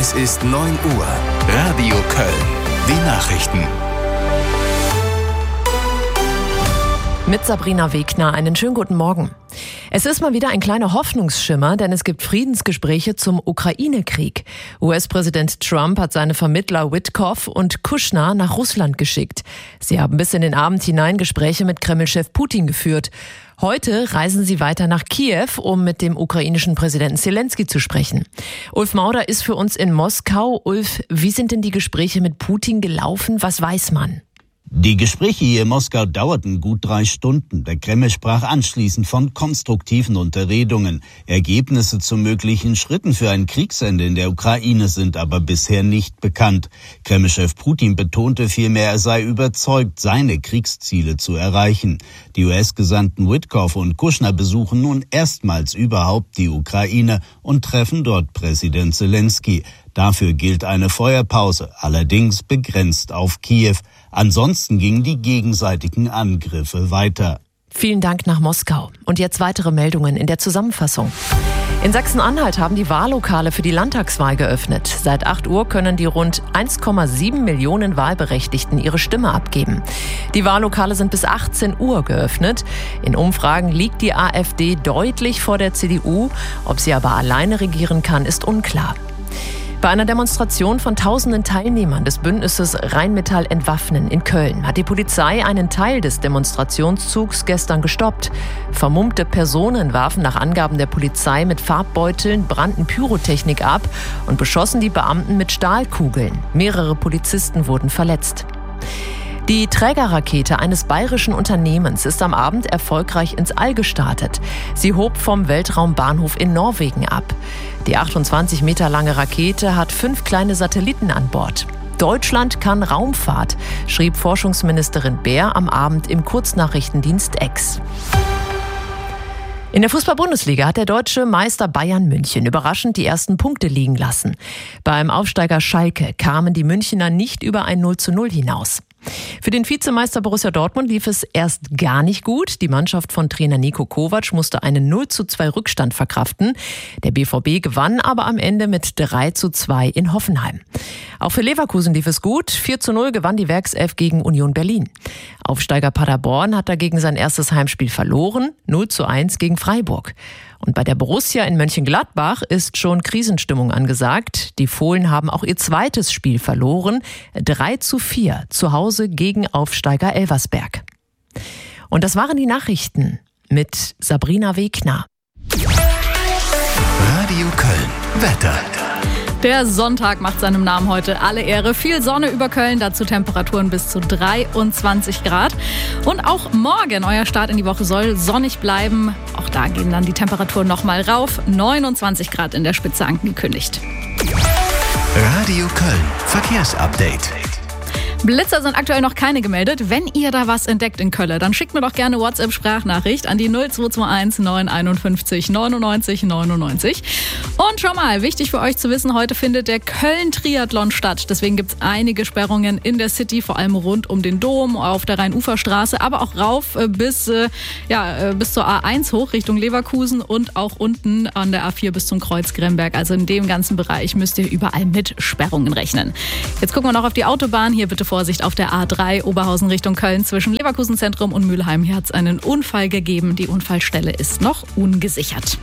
Es ist 9 Uhr. Radio Köln. Die Nachrichten. Mit Sabrina Wegner, einen schönen guten Morgen. Es ist mal wieder ein kleiner Hoffnungsschimmer, denn es gibt Friedensgespräche zum Ukraine-Krieg. US-Präsident Trump hat seine Vermittler Witkoff und Kushner nach Russland geschickt. Sie haben bis in den Abend hinein Gespräche mit Kreml-Chef Putin geführt. Heute reisen sie weiter nach Kiew, um mit dem ukrainischen Präsidenten Zelensky zu sprechen. Ulf Mauder ist für uns in Moskau. Ulf, wie sind denn die Gespräche mit Putin gelaufen? Was weiß man? Die Gespräche hier in Moskau dauerten gut 3 Stunden. Der Kreml sprach anschließend von konstruktiven Unterredungen. Ergebnisse zu möglichen Schritten für ein Kriegsende in der Ukraine sind aber bisher nicht bekannt. Kreml-Chef Putin betonte vielmehr, er sei überzeugt, seine Kriegsziele zu erreichen. Die US-Gesandten Witkoff und Kushner besuchen nun erstmals überhaupt die Ukraine und treffen dort Präsident Zelensky. Dafür gilt eine Feuerpause, allerdings begrenzt auf Kiew. Ansonsten gingen die gegenseitigen Angriffe weiter. Vielen Dank nach Moskau. Und jetzt weitere Meldungen in der Zusammenfassung. In Sachsen-Anhalt haben die Wahllokale für die Landtagswahl geöffnet. Seit 8 Uhr können die rund 1,7 Millionen Wahlberechtigten ihre Stimme abgeben. Die Wahllokale sind bis 18 Uhr geöffnet. In Umfragen liegt die AfD deutlich vor der CDU. Ob sie aber alleine regieren kann, ist unklar. Bei einer Demonstration von tausenden Teilnehmern des Bündnisses Rheinmetall entwaffnen in Köln hat die Polizei einen Teil des Demonstrationszugs gestern gestoppt. Vermummte Personen warfen nach Angaben der Polizei mit Farbbeuteln, brannten Pyrotechnik ab und beschossen die Beamten mit Stahlkugeln. Mehrere Polizisten wurden verletzt. Die Trägerrakete eines bayerischen Unternehmens ist am Abend erfolgreich ins All gestartet. Sie hob vom Weltraumbahnhof in Norwegen ab. Die 28 Meter lange Rakete hat 5 kleine Satelliten an Bord. Deutschland kann Raumfahrt, schrieb Forschungsministerin Baer am Abend im Kurznachrichtendienst X. In der Fußball-Bundesliga hat der deutsche Meister Bayern München überraschend die ersten Punkte liegen lassen. Beim Aufsteiger Schalke kamen die Münchner nicht über ein 0:0 hinaus. Für den Vizemeister Borussia Dortmund lief es erst gar nicht gut. Die Mannschaft von Trainer Niko Kovac musste einen 0:2 Rückstand verkraften. Der BVB gewann aber am Ende mit 3:2 in Hoffenheim. Auch für Leverkusen lief es gut. 4:0 gewann die Werkself gegen Union Berlin. Aufsteiger Paderborn hat dagegen sein erstes Heimspiel verloren. 0:1 gegen Freiburg. Und bei der Borussia in Mönchengladbach ist schon Krisenstimmung angesagt. Die Fohlen haben auch ihr zweites Spiel verloren. 3:4 zu Hause gegen Aufsteiger Elversberg. Und das waren die Nachrichten mit Sabrina Wegner. Radio Köln. Wetter. Der Sonntag macht seinem Namen heute alle Ehre. Viel Sonne über Köln, dazu Temperaturen bis zu 23 Grad. Und auch morgen, euer Start in die Woche, soll sonnig bleiben. Auch da gehen dann die Temperaturen nochmal rauf. 29 Grad in der Spitze angekündigt. Radio Köln. Verkehrsupdate. Blitzer sind aktuell noch keine gemeldet. Wenn ihr da was entdeckt in Köln, dann schickt mir doch gerne WhatsApp-Sprachnachricht an die 0221 951 99 99. Und schon mal, wichtig für euch zu wissen, heute findet der Köln-Triathlon statt. Deswegen gibt es einige Sperrungen in der City, vor allem rund um den Dom, auf der Rhein-Ufer-Straße, aber auch rauf bis zur A1 hoch Richtung Leverkusen und auch unten an der A4 bis zum Kreuz Gremberg. Also in dem ganzen Bereich müsst ihr überall mit Sperrungen rechnen. Jetzt gucken wir noch auf die Autobahn. Hier bitte Vorsicht auf der A3 Oberhausen Richtung Köln zwischen Leverkusen Zentrum und Mülheim. Hier hat es einen Unfall gegeben. Die Unfallstelle ist noch ungesichert.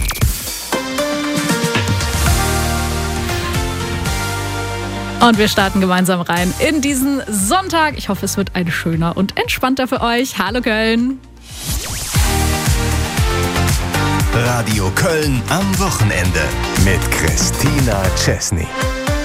Und wir starten gemeinsam rein in diesen Sonntag. Ich hoffe, es wird ein schöner und entspannter für euch. Hallo Köln! Radio Köln am Wochenende mit Christina Chesney.